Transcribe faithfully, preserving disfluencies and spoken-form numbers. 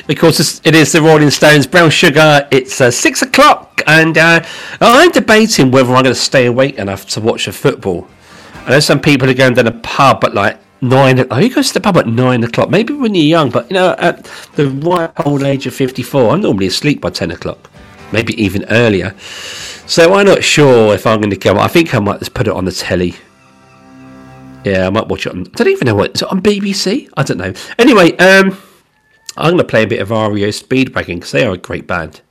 Because it is the Rolling Stones, Brown Sugar. It's uh, six o'clock, and uh, I'm debating whether I'm going to stay awake enough to watch the football. I know some people are going to the pub at like nine. Oh, you go to the pub at nine o'clock? Maybe when you're young, but you know, at the ripe old age of fifty-four, I'm normally asleep by ten o'clock, maybe even earlier. So I'm not sure if I'm going to go. I think I might just put it on the telly. Yeah, I might watch it on. I don't even know what. Is it on B B C? I don't know. Anyway, um, I'm going to play a bit of R E O Speedwagon because they are a great band.